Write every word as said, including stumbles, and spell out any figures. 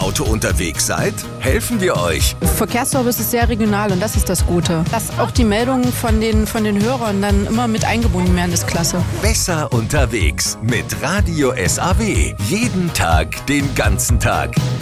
Auto unterwegs seid? Helfen wir euch. Verkehrsservice ist sehr regional und das ist das Gute. Dass auch die Meldungen von den, von den Hörern dann immer mit eingebunden werden, ist klasse. Besser unterwegs mit Radio S A W. Jeden Tag, den ganzen Tag.